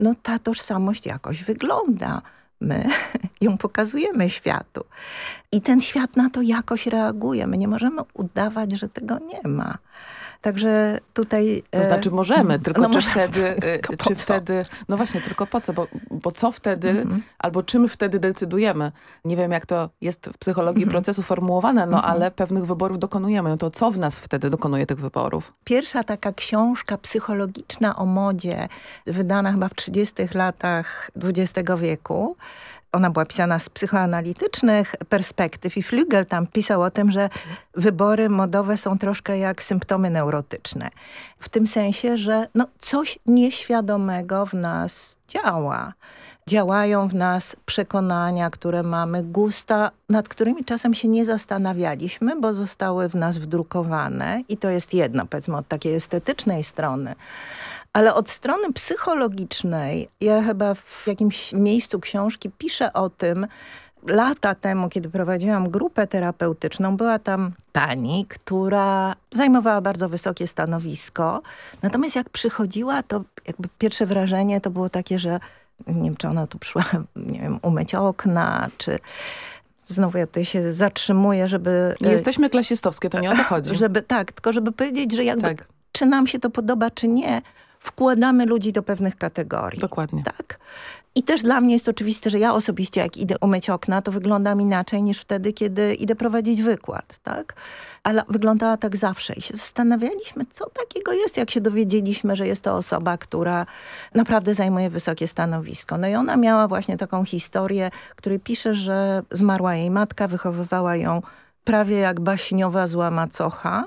no ta tożsamość jakoś wygląda. My ją pokazujemy światu. I ten świat na to jakoś reaguje. My nie możemy udawać, że tego nie ma. Także tutaj... To znaczy możemy, tylko czy możemy, wtedy... czy wtedy no właśnie, tylko po co? Bo co wtedy, albo czym wtedy decydujemy? Nie wiem, jak to jest w psychologii procesu formułowane, no ale pewnych wyborów dokonujemy. No to co w nas wtedy dokonuje tych wyborów? Pierwsza taka książka psychologiczna o modzie, wydana chyba w 30 latach XX wieku, ona była pisana z psychoanalitycznych perspektyw i Flügel tam pisał o tym, że wybory modowe są troszkę jak symptomy neurotyczne. W tym sensie, że no, coś nieświadomego w nas działa. Działają w nas przekonania, które mamy, gusta, nad którymi czasem się nie zastanawialiśmy, bo zostały w nas wdrukowane i to jest jedno, powiedzmy, od takiej estetycznej strony. Ale od strony psychologicznej, ja chyba w jakimś miejscu książki piszę o tym, lata temu, kiedy prowadziłam grupę terapeutyczną, była tam pani, która zajmowała bardzo wysokie stanowisko. Natomiast jak przychodziła, to jakby pierwsze wrażenie to było takie, że nie wiem, czy ona tu przyszła, nie wiem, umyć okna, czy... Znowu ja tutaj się zatrzymuję, żeby... Jesteśmy klasistowskie, to nie o to chodzi. Tylko żeby powiedzieć, że jakby czy nam się to podoba, czy nie, wkładamy ludzi do pewnych kategorii. Dokładnie. Tak? I też dla mnie jest oczywiste, że ja osobiście jak idę umyć okna, to wyglądam inaczej niż wtedy, kiedy idę prowadzić wykład. Tak? Ale wyglądała tak zawsze. I się zastanawialiśmy, co takiego jest, jak się dowiedzieliśmy, że jest to osoba, która naprawdę zajmuje wysokie stanowisko. No i ona miała właśnie taką historię, której pisze, że zmarła jej matka, wychowywała ją prawie jak baśniowa zła macocha.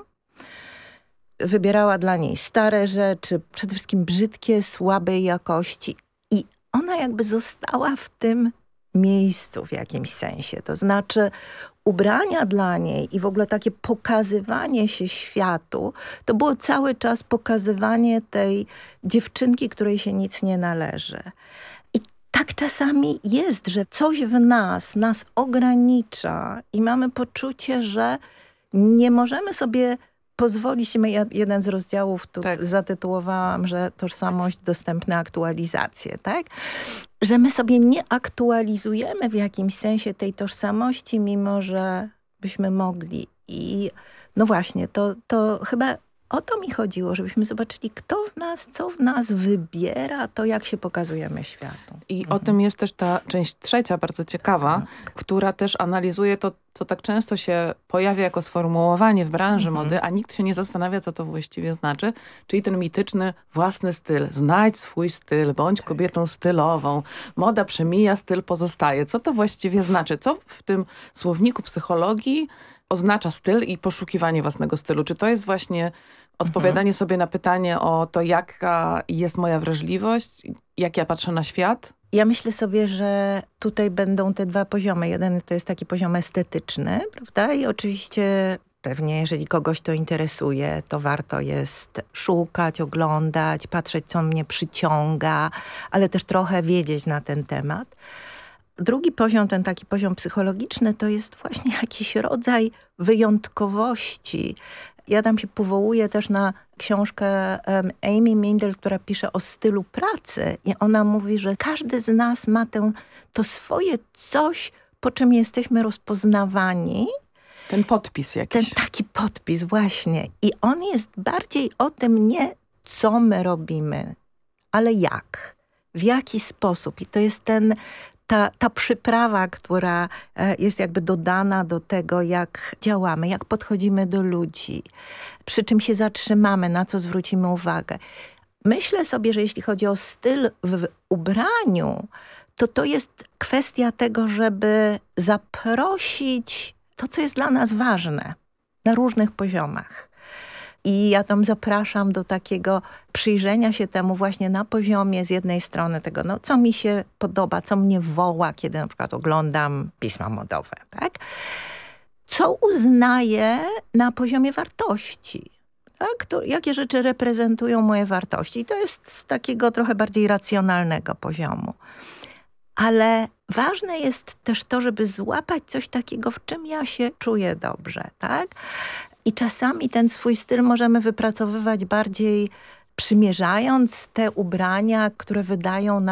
Wybierała dla niej stare rzeczy, przede wszystkim brzydkie, słabej jakości. I ona jakby została w tym miejscu w jakimś sensie. To znaczy ubrania dla niej i w ogóle takie pokazywanie się światu, to było cały czas pokazywanie tej dziewczynki, której się nic nie należy. I tak czasami jest, że coś w nas ogranicza i mamy poczucie, że nie możemy sobie pozwolić, jeden z rozdziałów tu zatytułowałam, że tożsamość, dostępne aktualizacje, tak? Że my sobie nie aktualizujemy w jakimś sensie tej tożsamości, mimo że byśmy mogli. I no właśnie, to chyba o to mi chodziło, żebyśmy zobaczyli, kto w nas, co w nas wybiera, to jak się pokazujemy światu. I o tym jest też ta część trzecia, bardzo ciekawa, która też analizuje to, co tak często się pojawia jako sformułowanie w branży mody, a nikt się nie zastanawia, co to właściwie znaczy. Czyli ten mityczny własny styl. Znajdź swój styl, bądź kobietą stylową. Moda przemija, styl pozostaje. Co to właściwie znaczy? Co w tym słowniku psychologii oznacza styl i poszukiwanie własnego stylu? Czy to jest właśnie odpowiadanie sobie na pytanie o to, jaka jest moja wrażliwość, jak ja patrzę na świat? Ja myślę sobie, że tutaj będą te dwa poziomy. Jeden to jest taki poziom estetyczny, prawda? I oczywiście pewnie, jeżeli kogoś to interesuje, to warto jest szukać, oglądać, patrzeć, co mnie przyciąga, ale też trochę wiedzieć na ten temat. Drugi poziom, ten taki poziom psychologiczny, to jest właśnie jakiś rodzaj wyjątkowości. Ja tam się powołuję też na książkę Amy Mindel, która pisze o stylu pracy i ona mówi, że każdy z nas ma to swoje coś, po czym jesteśmy rozpoznawani. Ten podpis jakiś. Ten taki podpis właśnie. I on jest bardziej o tym nie, co my robimy, ale jak. W jaki sposób. I to jest ta przyprawa, która jest jakby dodana do tego, jak działamy, jak podchodzimy do ludzi, przy czym się zatrzymamy, na co zwrócimy uwagę. Myślę sobie, że jeśli chodzi o styl w ubraniu, to jest kwestia tego, żeby zaprosić to, co jest dla nas ważne na różnych poziomach. I ja tam zapraszam do takiego przyjrzenia się temu właśnie na poziomie z jednej strony tego, no, co mi się podoba, co mnie woła, kiedy na przykład oglądam pisma modowe, tak? Co uznaję na poziomie wartości. Tak? Jakie rzeczy reprezentują moje wartości. I to jest z takiego trochę bardziej racjonalnego poziomu. Ale ważne jest też to, żeby złapać coś takiego, w czym ja się czuję dobrze, tak? I czasami ten swój styl możemy wypracowywać bardziej przymierzając te ubrania, które wydają nam